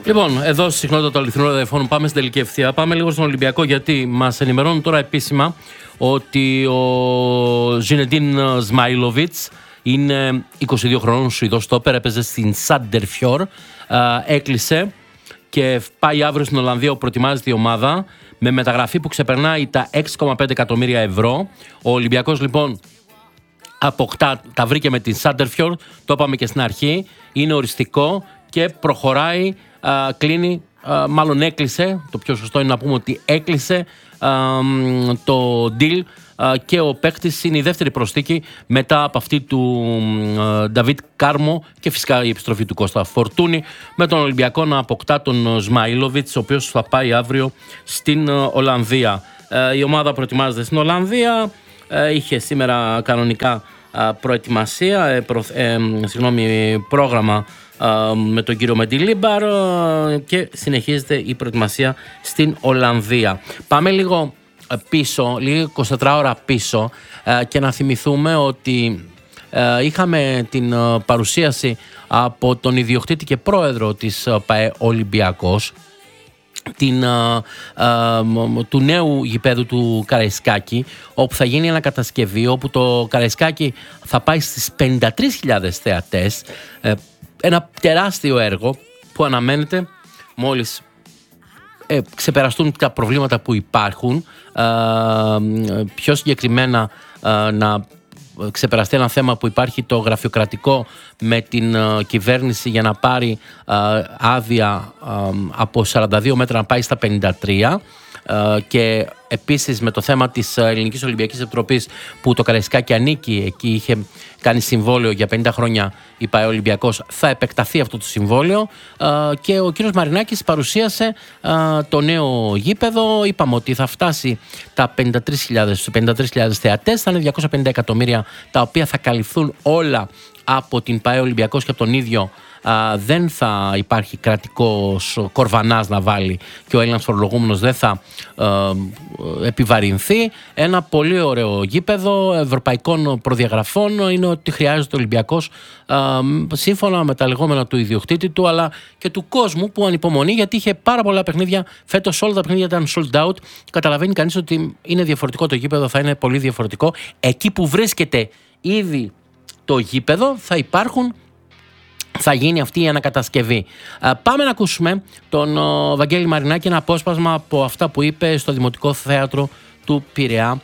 Λοιπόν, εδώ στη συχνότητα του αληθινού ραδιοφώνου πάμε στην τελική ευθεία. Πάμε λίγο στον Ολυμπιακό, γιατί μας ενημερώνουν τώρα επίσημα ότι ο Ζινεντίν Σμάιλοβιτς είναι 22 χρόνων Σουηδός στόπερ, έπαιζε στην Σάντερφιορ, έκλεισε και πάει αύριο στην Ολλανδία όπου προετοιμάζεται η ομάδα με μεταγραφή που ξεπερνάει τα 6,5 εκατομμύρια ευρώ. Ο Ολυμπιακός λοιπόν αποκτά, τα βρήκε με την Σάντερφιορ, το είπαμε και στην αρχή, είναι οριστικό και προχωράει, κλείνει, μάλλον έκλεισε, το πιο σωστό είναι να πούμε ότι έκλεισε το deal και ο παίκτης είναι η δεύτερη προσθήκη μετά από αυτή του Νταβίτ Κάρμο και φυσικά η επιστροφή του Κώστα Φορτούνη, με τον Ολυμπιακό να αποκτά τον Σμάιλοβιτς, ο οποίος θα πάει αύριο στην Ολλανδία. Η ομάδα προετοιμάζεται στην Ολλανδία, είχε σήμερα κανονικά προετοιμασία, πρόγραμμα με τον κύριο Μεντιλίμπαρ και συνεχίζεται η προετοιμασία στην Ολλανδία. Πάμε λίγο πίσω, λίγο 24 ώρα πίσω και να θυμηθούμε ότι είχαμε την παρουσίαση από τον ιδιοκτήτη και πρόεδρο της ΠΑΕ Ολυμπιακός του νέου γηπέδου του Καραϊσκάκη, όπου θα γίνει ανακατασκευή, όπου το Καραϊσκάκη θα πάει στις 53.000 θεατές, ένα τεράστιο έργο που αναμένεται μόλις ξεπεραστούν τα προβλήματα που υπάρχουν, πιο συγκεκριμένα να ξεπεραστεί ένα θέμα που υπάρχει, το γραφειοκρατικό, με την κυβέρνηση για να πάρει άδεια από 42 μέτρα να πάει στα 53, και επίσης με το θέμα της Ελληνικής Ολυμπιακής Επιτροπής που το Καραϊσκάκι ανήκει, εκεί είχε κάνει συμβόλαιο για 50 χρόνια η ΠΑΕ Ολυμπιακός, θα επεκταθεί αυτό το συμβόλαιο, και ο κύριος Μαρινάκης παρουσίασε το νέο γήπεδο. Είπαμε ότι θα φτάσει τα 53.000 θεατές, θα είναι 250 εκατομμύρια τα οποία θα καλυφθούν όλα από την ΠΑΕ Ολυμπιακός και από τον ίδιο. Δεν θα υπάρχει κρατικός κορβανάς να βάλει και ο Έλληνας φορολογούμενος δεν θα επιβαρυνθεί. Ένα πολύ ωραίο γήπεδο ευρωπαϊκών προδιαγραφών είναι ότι χρειάζεται ο Ολυμπιακός, σύμφωνα με τα λεγόμενα του ιδιοκτήτη του αλλά και του κόσμου που ανυπομονεί, γιατί είχε πάρα πολλά παιχνίδια φέτος, όλα τα παιχνίδια ήταν sold out. Καταλαβαίνει κανείς ότι είναι διαφορετικό το γήπεδο, θα είναι πολύ διαφορετικό. Εκεί που βρίσκεται ήδη το γήπεδο θα γίνει αυτή η ανακατασκευή. Πάμε να ακούσουμε τον Βαγγέλη Μαρινάκη, ένα απόσπασμα από αυτά που είπε στο Δημοτικό Θέατρο του Πειραιά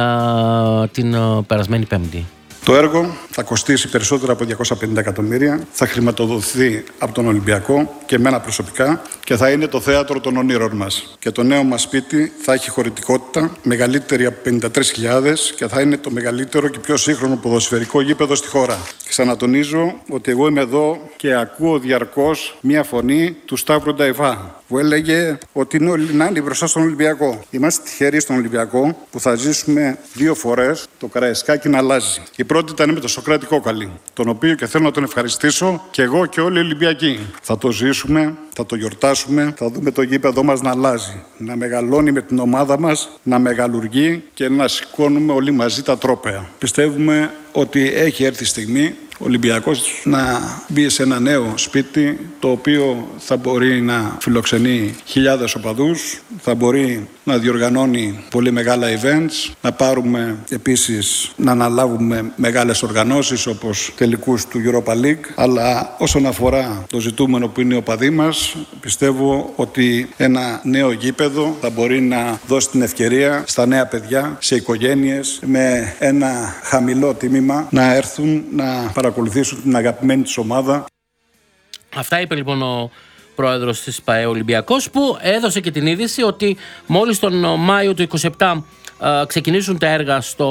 την περασμένη Πέμπτη. Το έργο θα κοστίσει περισσότερα από 250 εκατομμύρια, θα χρηματοδοτηθεί από τον Ολυμπιακό και εμένα προσωπικά και θα είναι το θέατρο των ονείρων μας. Και το νέο μας σπίτι θα έχει χωρητικότητα μεγαλύτερη από 53.000 και θα είναι το μεγαλύτερο και πιο σύγχρονο ποδοσφαιρικό γήπεδο στη χώρα. Ξανατονίζω ότι εγώ είμαι εδώ και ακούω διαρκώς μια φωνή του Σταύρου Νταϊβά, που έλεγε ότι είναι όλοι νάνοι μπροστά στον Ολυμπιακό. Είμαστε τυχεροί στον Ολυμπιακό που θα ζήσουμε 2 φορές το Καραϊσκάκι να αλλάζει. Η πρώτη ήταν με το Σωκράτη Κόκαλη, τον οποίο και θέλω να τον ευχαριστήσω και εγώ και όλοι οι Ολυμπιακοί. Θα το ζήσουμε, θα το γιορτάσουμε, θα δούμε το γήπεδό μας να αλλάζει, να μεγαλώνει με την ομάδα μας, να μεγαλουργεί και να σηκώνουμε όλοι μαζί τα τρόπαια. Πιστεύουμε ότι έχει έρθει η στιγμή ο Ολυμπιακός να μπει σε ένα νέο σπίτι, το οποίο θα μπορεί να φιλοξενεί χιλιάδες οπαδούς, θα μπορεί να διοργανώνει πολύ μεγάλα events, να πάρουμε επίσης να αναλάβουμε μεγάλες οργανώσεις όπως τελικούς του Europa League, αλλά όσον αφορά το ζητούμενο που είναι οι οπαδοί μας, πιστεύω ότι ένα νέο γήπεδο θα μπορεί να δώσει την ευκαιρία στα νέα παιδιά, σε οικογένειες με ένα χαμηλό τίμημα να έρθουν να παρακολουθήσουν την αγαπημένη της ομάδα. Αυτά είπε λοιπόν ο πρόεδρος της ΠΑΕ Ολυμπιακός, που έδωσε και την είδηση ότι μόλις τον Μάιο του 2027 ξεκινήσουν τα έργα στο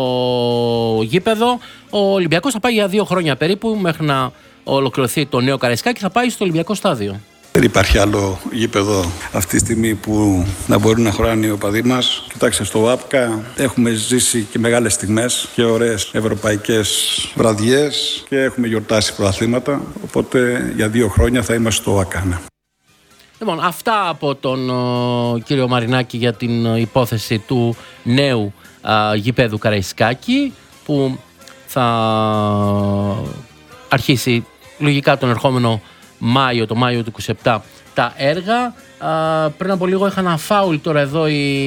γήπεδο, ο Ολυμπιακός θα πάει για 2 χρόνια περίπου μέχρι να ολοκληρωθεί το νέο Καραϊσκάκι, θα πάει στο Ολυμπιακό στάδιο. Δεν υπάρχει άλλο γήπεδο αυτή τη στιγμή που να μπορούν να χωράνε οι οπαδοί μας. Κοιτάξτε, στο ΟΑΠΚΑ έχουμε ζήσει και μεγάλες στιγμές και ωραίες ευρωπαϊκές βραδιές και έχουμε γιορτάσει πρωταθλήματα. Οπότε για 2 χρόνια θα είμαστε στο ΟΑΚΑΝΑ. Λοιπόν, αυτά από τον κύριο Μαρινάκη για την υπόθεση του νέου γηπέδου Καραϊσκάκη, που θα αρχίσει λογικά τον ερχόμενο το Μάιο του 27 τα έργα. Πριν από λίγο είχα ένα φάουλ τώρα εδώ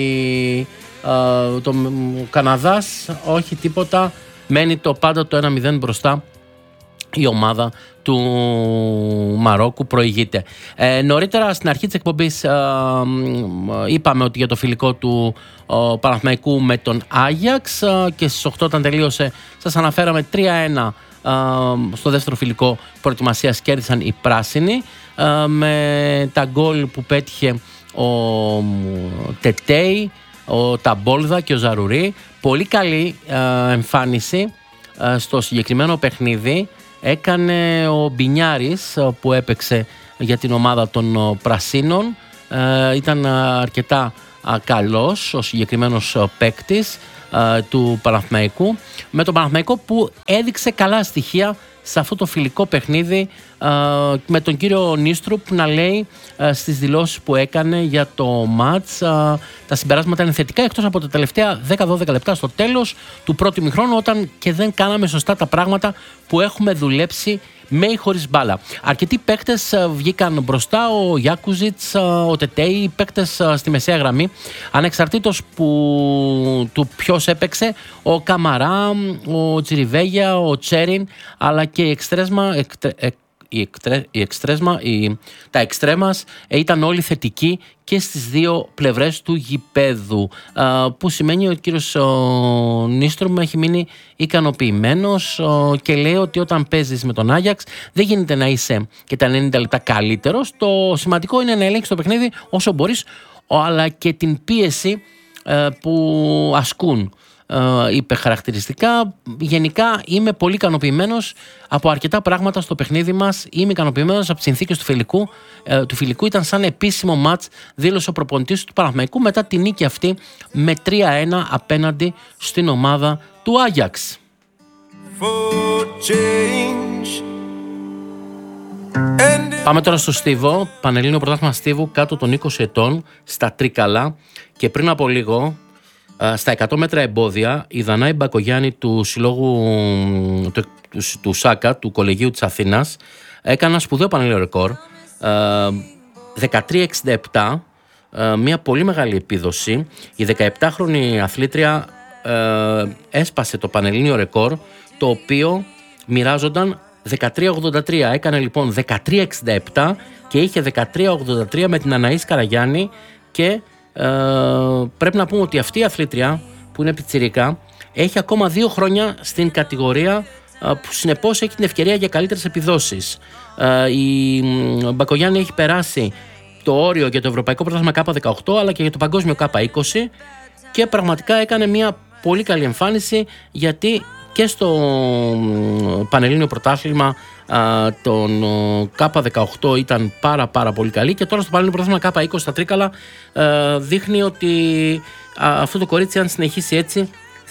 το Καναδάς, όχι τίποτα, μένει το πάντα το 1-0 μπροστά η ομάδα του Μαρόκου, προηγείται. Νωρίτερα στην αρχή της εκπομπής είπαμε ότι για το φιλικό του Παναθηναϊκού με τον Άγιαξ και στις 8 όταν τελείωσε σας αναφέραμε 3-1 στο δεύτερο φιλικό προετοιμασίας, κέρδισαν οι πράσινοι με τα γκολ που πέτυχε ο Τετέι, ο Ταμπόλδα και ο Ζαρουρί. Πολύ καλή εμφάνιση στο συγκεκριμένο παιχνίδι έκανε ο Μπινιάρης που έπαιξε για την ομάδα των Πρασίνων. Ήταν αρκετά καλός ο συγκεκριμένος παίκτης του Παναθηναϊκού, με τον Παναθηναϊκό που έδειξε καλά στοιχεία σε αυτό το φιλικό παιχνίδι, με τον κύριο Νίστρουπ να λέει στις δηλώσεις που έκανε για το μάτς τα συμπεράσματα είναι θετικά, εκτός από τα τελευταία 10-12 λεπτά στο τέλος του πρώτου ημιχρόνου, όταν και δεν κάναμε σωστά τα πράγματα που έχουμε δουλέψει με ή χωρίς μπάλα. Αρκετοί παίκτες βγήκαν μπροστά, ο Γιάκουζιτς, ο Τετέι, οι παίκτες στη μεσαία γραμμή, ανεξαρτήτως του ποιος έπαιξε, ο Καμαρά, ο Τσιριβέγια, ο Τσέριν, αλλά και τα εξτρέμας ήταν όλοι θετικοί και στις δύο πλευρές του γηπέδου, που σημαίνει ο κύριος Νίστρομ έχει μείνει ικανοποιημένος και λέει ότι όταν παίζεις με τον Άγιαξ δεν γίνεται να είσαι και τα 90 λεπτά καλύτερος. Το σημαντικό είναι να ελέγξεις το παιχνίδι όσο μπορείς, αλλά και την πίεση που ασκούν, είπε χαρακτηριστικά. Γενικά είμαι πολύ ικανοποιημένος από αρκετά πράγματα στο παιχνίδι μας. Είμαι ικανοποιημένος από τις συνθήκες του φιλικού. Ήταν σαν επίσημο μάτς, δήλωσε ο προπονητής του Παναθηναϊκού μετά τη νίκη αυτή με 3-1 απέναντι στην ομάδα του Άγιαξ. Πάμε τώρα στο Στίβο, Πανελλήνιο Πρωτάθλημα Στίβου κάτω των 20 ετών στα Τρίκαλα, και πριν από λίγο στα 100 μέτρα εμπόδια η Δανάη Μπακογιάννη του συλλόγου του ΣΑΚΑ, του Κολεγίου της Αθήνας, έκανε ένα σπουδαίο πανελλήνιο ρεκόρ, 13.67, μια πολύ μεγάλη επίδοση. Η 17χρονη αθλήτρια έσπασε το πανελλήνιο ρεκόρ, το οποίο μοιράζονταν 13.83. Έκανε λοιπόν 13.67 και είχε 13.83 με την Αναής Καραγιάννη, και πρέπει να πούμε ότι αυτή η αθλήτρια που είναι πιτσιρίκα έχει ακόμα 2 χρόνια στην κατηγορία, που συνεπώς έχει την ευκαιρία για καλύτερες επιδόσεις. Η Μπακογιάννη έχει περάσει το όριο για το Ευρωπαϊκό Πρωτάθλημα K18 αλλά και για το Παγκόσμιο K20 και πραγματικά έκανε μια πολύ καλή εμφάνιση, γιατί και στο Πανελλήνιο Πρωτάθλημα τον K18 ήταν πάρα πολύ καλή, και τώρα στο Πανελλήνιο Πρωτάθλημα K20 στα Τρίκαλα δείχνει ότι αυτό το κορίτσι, αν συνεχίσει έτσι,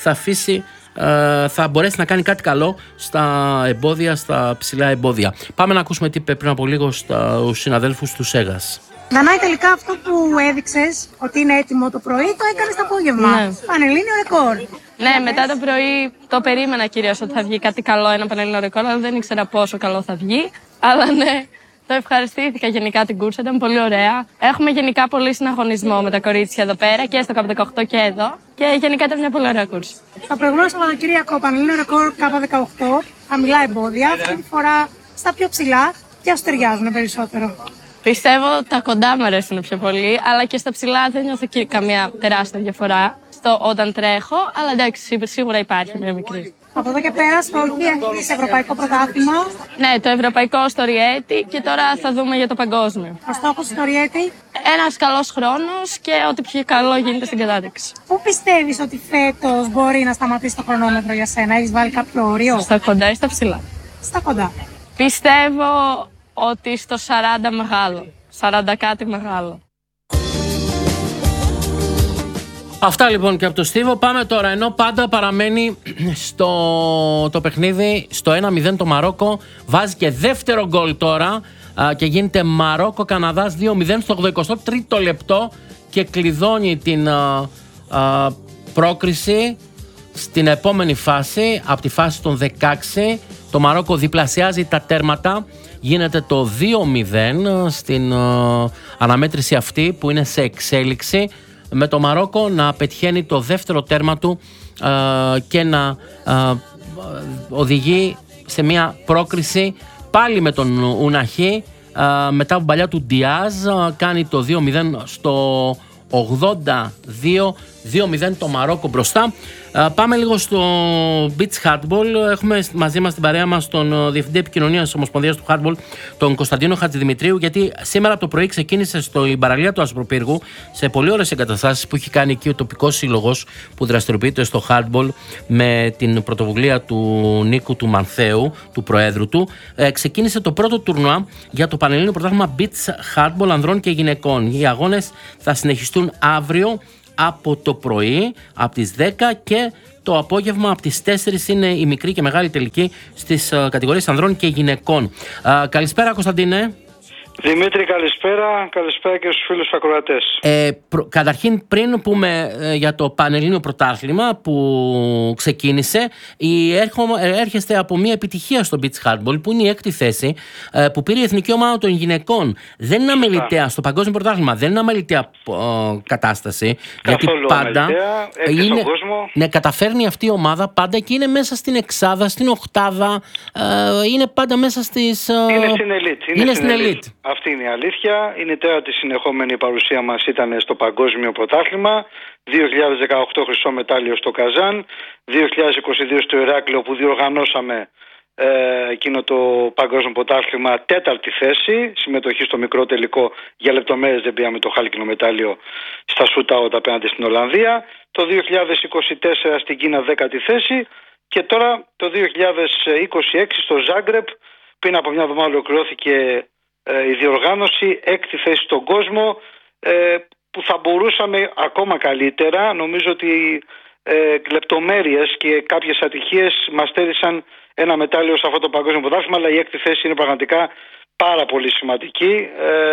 θα μπορέσει να κάνει κάτι καλό στα ψηλά εμπόδια. Πάμε να ακούσουμε τι είπε πριν από λίγο στους συναδέλφους του ΣΕΓΑΣ. Δανάη, τελικά αυτό που έδειξες ότι είναι έτοιμο το πρωί, το έκανες το απόγευμα. Ναι. Πανελλήνιο ρεκόρ. Ναι, μετά το πρωί το περίμενα κυρίως ότι θα βγει κάτι καλό, ένα πανελλήνιο ρεκόρ, αλλά δεν ήξερα πόσο καλό θα βγει. Αλλά ναι, το ευχαριστήθηκα γενικά την κούρσα, ήταν πολύ ωραία. Έχουμε γενικά πολύ συναγωνισμό με τα κορίτσια εδώ πέρα και στο K18 και εδώ. Και γενικά ήταν μια πολύ ωραία κούρσα. Το προηγούμενο Σαββατοκύριακο, πανελλήνιο ρεκόρ K18, χαμηλά εμπόδια. Αυτή τη φορά στα πιο ψηλά, και σου ταιριάζουν περισσότερο. Πιστεύω τα κοντά μου αρέσουν πιο πολύ, αλλά και στα ψηλά δεν νιώθω και καμία τεράστια διαφορά όταν τρέχω, αλλά εντάξει, σίγουρα υπάρχει μια μικρή. Από εδώ και πέρα, στόχοι έχεις ευρωπαϊκό πρωτάθλημα. Ναι, το ευρωπαϊκό στο Ριέτη, και τώρα θα δούμε για το παγκόσμιο. Ο στόχος στο Ριέτη. Ένας καλός χρόνος και ό,τι πιο καλό γίνεται στην κατάδειξη. Πού πιστεύεις ότι φέτος μπορεί να σταματήσει το χρονόμετρο για σένα, έχεις βάλει κάποιο όριο? Στα κοντά ή στα ψηλά? Στα κοντά. Πιστεύω ότι στο 40 μεγάλο, 40 κάτι μεγάλο. Αυτά λοιπόν και από το Στίβο. Πάμε τώρα, ενώ πάντα παραμένει το παιχνίδι στο 1-0 το Μαρόκο, βάζει και δεύτερο γκολ τώρα και γίνεται Μαρόκο-Καναδάς 2-0 στο 83ο λεπτό και κλειδώνει την πρόκριση στην επόμενη φάση, από τη φάση των 16, Το Μαρόκο διπλασιάζει τα τέρματα, γίνεται το 2-0 στην αναμέτρηση αυτή που είναι σε εξέλιξη, με το Μαρόκο να πετυχαίνει το δεύτερο τέρμα του και να οδηγεί σε μια πρόκριση πάλι με τον Ουναχή, μετά από παλιά του Ντιάζ, κάνει το 2-0 στο 82, 2-0 το Μαρόκο μπροστά. Πάμε λίγο στο beach hardball. Έχουμε μαζί μας την παρέα μας τον Διευθυντή Επικοινωνίας της Ομοσπονδίας του Hardball, τον Κωνσταντίνο Χατζηδημητρίου, γιατί σήμερα από το πρωί ξεκίνησε στην παραλία του Ασπροπύργου, σε πολύ ωραίες εγκαταστάσεις που έχει κάνει εκεί ο τοπικός σύλλογος που δραστηριοποιείται στο hardball με την πρωτοβουλία του Νίκου του Μανθέου, του Προέδρου του. Ξεκίνησε το πρώτο τουρνουά για το Πανελλήνιο Πρωτάθλημα beach hardball ανδρών και γυναικών. Οι αγώνες θα συνεχιστούν αύριο από το πρωί, από τις 10, και το απόγευμα από τις 4 είναι η μικρή και μεγάλη τελική στις κατηγορίες ανδρών και γυναικών. Καλησπέρα Κωνσταντίνε. Δημήτρη, καλησπέρα. Καλησπέρα και στους φίλους ακροατές. Καταρχήν, πριν πούμε για το Πανελλήνιο Πρωτάθλημα που ξεκίνησε, έρχεστε από μια επιτυχία στο beach hardball που είναι η 6η θέση, που πήρε η Εθνική Ομάδα των Γυναικών. Δεν είναι αμεληταία στο Παγκόσμιο Πρωτάθλημα, δεν είναι αμεληταία κατάσταση. Καθόλου, γιατί πάντα είναι, στον κόσμο. Ναι, καταφέρνει αυτή η ομάδα πάντα και είναι μέσα στην εξάδα, στην οκτάδα, είναι πάντα μέσα στις... Είναι στην elite. Είναι στην elite. Αυτή είναι η αλήθεια. Είναι τέταρτη συνεχόμενη παρουσία μας ήταν στο Παγκόσμιο Πρωτάθλημα. 2018 χρυσό μετάλλιο στο Καζάν, 2022 στο Ηράκλειο που διοργανώσαμε εκείνο το Παγκόσμιο Πρωτάθλημα, τέταρτη θέση, συμμετοχή στο μικρό τελικό. Για λεπτομέρειες δεν πήγαμε, το χάλκινο μετάλλιο στα shootout απέναντι στην Ολλανδία. Το 2024 στην Κίνα 10η θέση και τώρα το 2026 στο Ζάγκρεπ, πριν από μια εβδομάδα ολοκληρώθηκε η διοργάνωση, 6η θέση στον κόσμο, που θα μπορούσαμε ακόμα καλύτερα. Νομίζω ότι λεπτομέρειες και κάποιες ατυχίες μας στέρισαν ένα μετάλλιο σε αυτό το Παγκόσμιο Πρωτάθλημα, αλλά η 6η θέση είναι πραγματικά πάρα πολύ σημαντική,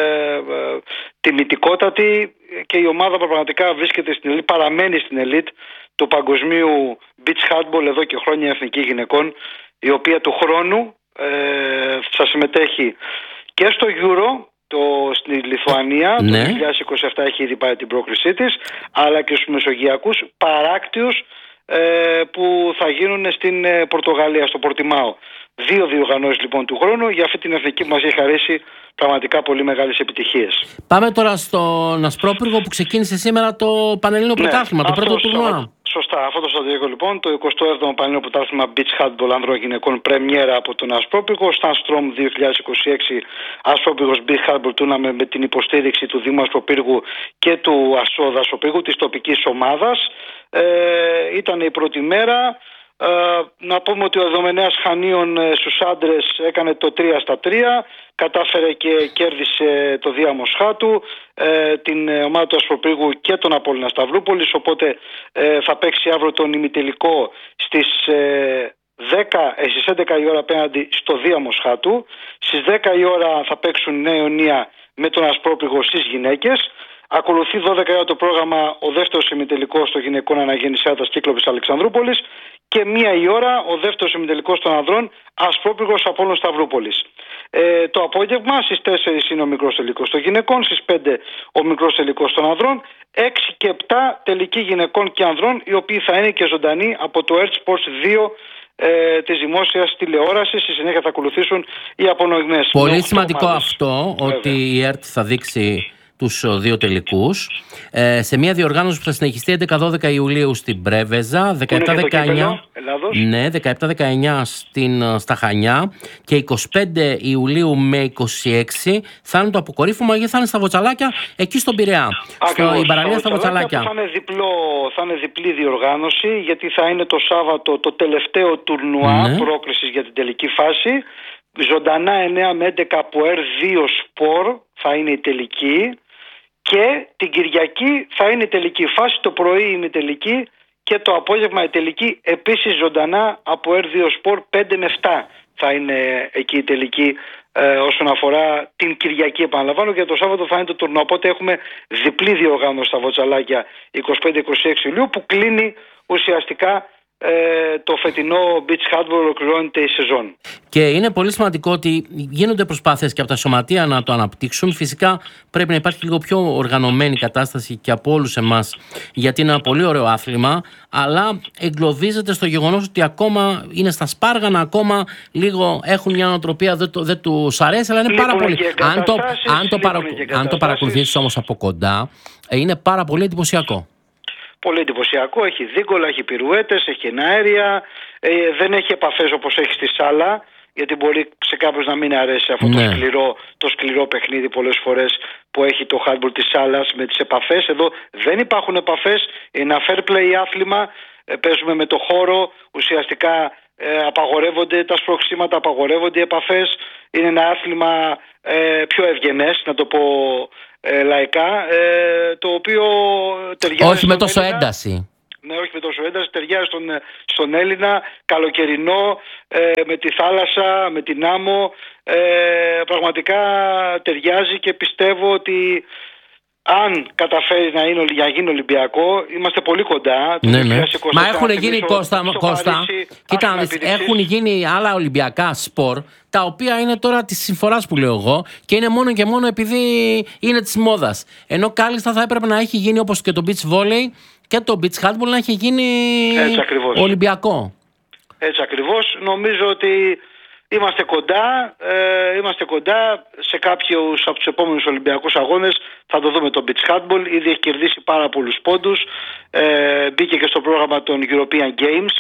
τιμητικότατη, και η ομάδα πραγματικά βρίσκεται στην elite, παραμένει στην elite του παγκοσμίου beach hardball εδώ και χρόνια, εθνική γυναικών, η οποία του χρόνου θα συμμετέχει και στο Euro στη Λιθουανία, ναι. Το 2027 έχει ήδη πάρει την πρόκρισή της, αλλά και στους μεσογειακούς παράκτιους που θα γίνουν στην Πορτογαλία, στο Πορτιμάο. 2 διοργανώσεις λοιπόν του χρόνου για αυτή την εθνική που μας έχει χαρίσει πραγματικά πολύ μεγάλες επιτυχίες. Πάμε τώρα στον Ασπρόπυργο που ξεκίνησε σήμερα το Πανελλήνιο Πρωτάθλημα, το πρώτο τουρνουά. Σωστά, αυτό το στρατηγικό λοιπόν, το 27ο Πανελλήνιο Πρωτάθλημα beach hardball ανδρών γυναικών, πρεμιέρα από τον Ασπρόπυργο, Stan Strom 2026, Ασπρόπυργος beach hardball tournament, με την υποστήριξη του Δήμου Ασπροπύργου και του ΑΣΟΔ Ασπροπύργου, της τοπικής ομάδας. Ήταν η πρώτη μέρα. Να πούμε ότι ο Δομενέας Χανίων στους άντρες έκανε το 3-3, κατάφερε και κέρδισε το Δία Μοσχάτου, την ομάδα του Ασπροπύργου και τον Απόλλωνα Σταυρούπολης, οπότε θα παίξει αύριο τον ημιτελικό στις 11 η ώρα απέναντι στο Δία Μοσχάτου. Στις 10 η ώρα θα παίξουν η Νέα Ιωνία με τον Ασπρόπυργο στις γυναίκες. Ακολουθεί 12 ώρα το πρόγραμμα, ο δεύτερος ημιτελικός στο γυναικών Αναγεννησιάτας Κύκλοπης Αλεξανδρούπολης, και 1 η ώρα ο δεύτερος ημιτελικός των ανδρών Ασπρόπυργος Απόλλων Σταυρούπολης. Το απόγευμα στις 4 είναι ο μικρός τελικός των γυναικών, στις 5 ο μικρός τελικός των ανδρών, 6 και 7 τελικοί γυναικών και ανδρών, οι οποίοι θα είναι και ζωντανοί από το Earth Sports 2 της δημόσιας τηλεόρασης. Στη συνέχεια θα ακολουθήσουν οι απονοημένες. Πολύ σημαντικό αυτό, ότι η ΕΡΤ θα δείξει τους 2 τελικούς σε μια διοργάνωση που θα συνεχιστεί 11-12 Ιουλίου στην Πρέβεζα, 17-19 ναι, 17-19 στα Χανιά και 25 Ιουλίου με 26 θα είναι το αποκορύφωμα, γιατί θα είναι στα Βοτσαλάκια εκεί στον Πειραιά. Η παραλία στα Βοτσαλάκια. Θα είναι διπλή διοργάνωση, γιατί θα είναι το Σάββατο το τελευταίο τουρνουά πρόκρισης για την τελική φάση. Ζωντανά 9 με 11 από R2 Sport θα είναι η τελική, και την Κυριακή θα είναι η τελική φάση, το πρωί είναι η τελική και το απόγευμα η τελική, επίσης ζωντανά από R2 Sport 5 με 7 θα είναι εκεί η τελική, όσον αφορά την Κυριακή, επαναλαμβάνω, και το Σάββατο θα είναι το τουρνουά. Οπότε έχουμε διπλή διοργάνωση στα Βοτσαλάκια 25-26 Ιουλίου, που κλείνει ουσιαστικά το φετινό beach handball ολοκληρώνεται η σεζόν. Και είναι πολύ σημαντικό ότι γίνονται προσπάθειες και από τα σωματεία να το αναπτύξουν. Φυσικά πρέπει να υπάρχει λίγο πιο οργανωμένη κατάσταση και από όλους εμάς, γιατί είναι ένα πολύ ωραίο άθλημα, αλλά εγκλωβίζεται στο γεγονός ότι ακόμα είναι στα σπάργανα, ακόμα λίγο έχουν μια νοοτροπία, δεν τους αρέσει, αλλά είναι πάρα πολύ. Αν το παρακολουθήσεις όμως από κοντά, είναι πάρα πολύ εντυπωσιακό. Πολύ εντυπωσιακό, έχει δίγκολα, έχει πυρουέτες, έχει εναέρια, δεν έχει επαφές όπως έχει στη σάλα, γιατί μπορεί σε κάποιους να μην αρέσει αυτό το σκληρό παιχνίδι πολλές φορές που έχει το handball της σάλας με τις επαφές. Εδώ δεν υπάρχουν επαφές, είναι ένα fair play άθλημα, παίζουμε με το χώρο, ουσιαστικά απαγορεύονται τα σπροξήματα, απαγορεύονται οι επαφές, είναι ένα άθλημα πιο ευγενές, να το πω λαϊκά, το οποίο ταιριάζει. Όχι με τόσο ένταση. Ναι, όχι με τόσο ένταση, ταιριάζει στον Έλληνα, καλοκαιρινό, με τη θάλασσα, με την άμμο. Πραγματικά ταιριάζει και πιστεύω ότι αν καταφέρει να γίνει Ολυμπιακό, είμαστε πολύ κοντά. Ναι. Μα έχουν γίνει, Κώστα, κοίτα, έχουν γίνει άλλα Ολυμπιακά σπορ, τα οποία είναι τώρα της συμφοράς που λέω εγώ, και είναι μόνο και μόνο επειδή είναι της μόδας. Ενώ κάλλιστα θα έπρεπε να έχει γίνει, όπως και το beach volley και το beach handball, να έχει γίνει Ολυμπιακό. Έτσι ακριβώς. Νομίζω ότι είμαστε κοντά σε κάποιους από τους επόμενους Ολυμπιακούς αγώνες. Θα το δούμε το beach handball. Ήδη έχει κερδίσει πάρα πολλούς πόντους. Μπήκε και στο πρόγραμμα των European Games.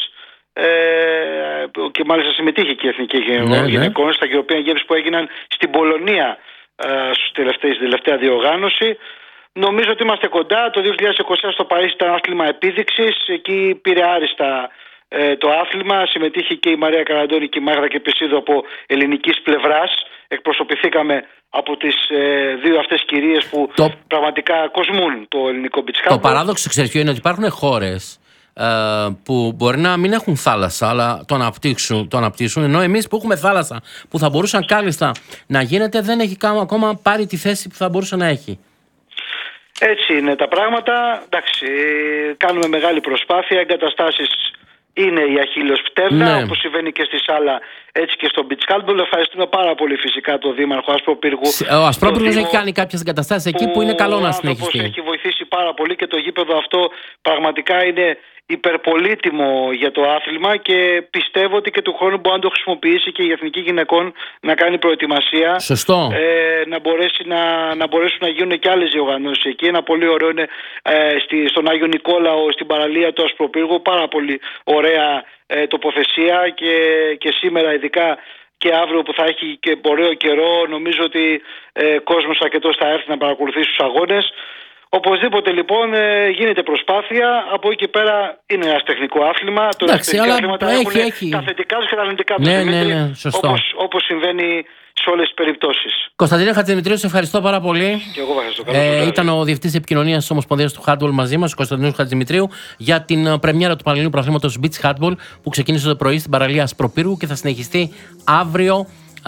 Και μάλιστα συμμετείχε και η Εθνική Γυναικών στα European Games που έγιναν στην Πολωνία στην τελευταία διοργάνωση. Νομίζω ότι είμαστε κοντά. Το 2024 στο Παρίσι ήταν άθλημα επίδειξης. Εκεί πήρε άριστα το άθλημα. Συμμετείχε και η Μαρία Καραντώνη και η Μάγδα Κεπισίδου από ελληνικής πλευράς. Εκπροσωπηθήκαμε από τις δύο αυτές κυρίες που πραγματικά κοσμούν το ελληνικό beach handball. Το παράδοξο, ξέρεις, είναι ότι υπάρχουν χώρες που μπορεί να μην έχουν θάλασσα, αλλά το αναπτύσσουν, ενώ εμείς που έχουμε θάλασσα, που θα μπορούσαν κάλλιστα να γίνεται, δεν έχει ακόμα πάρει τη θέση που θα μπορούσε να έχει. Έτσι είναι τα πράγματα. Εντάξει, κάνουμε μεγάλη προσπάθεια. Εγκαταστάσεις είναι η αχίλλειος πτέρνα, όπως συμβαίνει και στη σάλα, έτσι και στο beach handball. Ευχαριστούμε πάρα πολύ φυσικά τον Δήμαρχο Ασπροπύργου. Ο Ασπρόπυργος έχει κάνει κάποιες εγκαταστάσεις εκεί που είναι καλό να συνεχιστεί. Έχει βοηθήσει πάρα πολύ και το γήπεδο αυτό πραγματικά είναι υπερπολίτιμο για το άθλημα και πιστεύω ότι και του χρόνου μπορεί να το χρησιμοποιήσει και η Εθνική Γυναικών να κάνει προετοιμασία. Σωστό. Να μπορέσουν να γίνουν και άλλες διοργανώσεις εκεί. Ένα πολύ ωραίο είναι στον Άγιο Νικόλαο, στην παραλία του Ασπροπύργου. Πάρα πολύ ωραία τοποθεσία και σήμερα ειδικά και αύριο που θα έχει και ωραίο καιρό, νομίζω ότι κόσμος αρκετός θα έρθει να παρακολουθήσει τους αγώνες. Οπωσδήποτε λοιπόν γίνεται προσπάθεια. Από εκεί πέρα είναι ένα τεχνικό άθλημα. Εντάξει, αλλά έχει τα θετικά και τα αρνητικά του, όπως συμβαίνει σε όλες τις περιπτώσεις. Κωνσταντίνε Χατζημητρίου, σε ευχαριστώ πάρα πολύ. Και εγώ ευχαριστώ. Ήταν ο Διευθυντής Επικοινωνίας της Ομοσπονδίας του Handball μαζί μας, ο Κωνσταντίνος Χατζημητρίου, για την πρεμιέρα του Πανελληνίου Πρωταθλήματος Beach Handball που ξεκίνησε το πρωί στην παραλία Ασπροπύργου και θα συνεχιστεί αύριο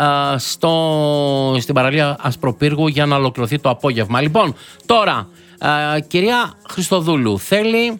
στην παραλία Ασπροπύργου για να ολοκληρωθεί το απόγευμα. Λοιπόν, τώρα κυρία Χριστοδούλου θέλει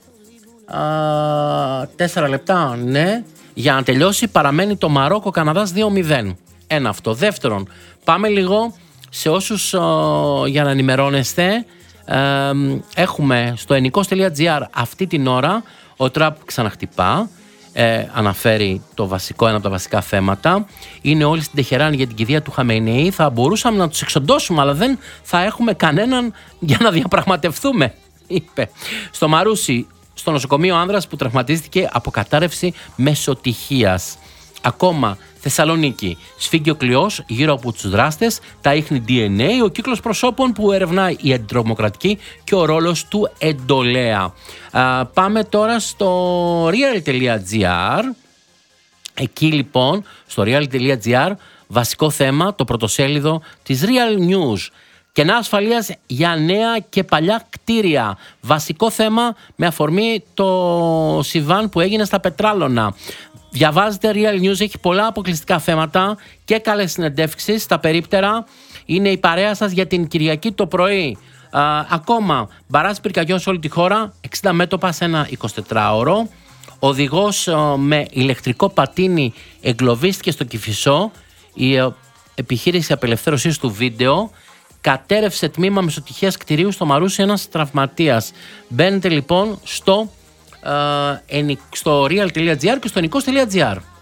4 λεπτά, ναι, για να τελειώσει. Παραμένει το Μαρόκο-Καναδάς 2-0. Ένα αυτό. Δεύτερον, πάμε λίγο σε όσους για να ενημερώνεστε. Έχουμε στο ennikos.gr αυτή την ώρα ο Τραμπ ξαναχτυπά. Αναφέρει ένα από τα βασικά θέματα. Είναι όλοι στην Τεχεράνη για την κηδεία του Χαμενεή. Θα μπορούσαμε να τους εξοντώσουμε, αλλά δεν θα έχουμε κανέναν για να διαπραγματευτούμε, είπε. Στο Μαρούσι, στο νοσοκομείο άνδρας που τραυματίστηκε από κατάρρευση μεσοτυχίας. Ακόμα Θεσσαλονίκη, σφίγγει κλειός γύρω από τους δράστες, τα ίχνη DNA, ο κύκλος προσώπων που ερευνάει η αντιτρομοκρατική και ο ρόλος του εντολέα. Πάμε τώρα στο real.gr. Εκεί λοιπόν, στο real.gr, βασικό θέμα, το πρωτοσέλιδο της Real News. Κενά ασφαλείας για νέα και παλιά κτίρια. Βασικό θέμα με αφορμή το συμβάν που έγινε στα Πετράλωνα. Διαβάζετε Real News, έχει πολλά αποκλειστικά θέματα και καλές συνεντεύξεις στα περίπτερα. Είναι η παρέα σας για την Κυριακή το πρωί. Ακόμα, μπαράζ πυρκαγιών σε όλη τη χώρα, 60 μέτωπα σε ένα 24ωρο. Οδηγός με ηλεκτρικό πατίνι εγκλωβίστηκε στο Κηφισό. Η επιχείρηση απελευθέρωσης του βίντεο. Κατέρευσε τμήμα μεσοτυχίας κτηρίου στο Μαρούσι ένας τραυματίας. Μπαίνετε λοιπόν στο real.gr και στο nicos.gr.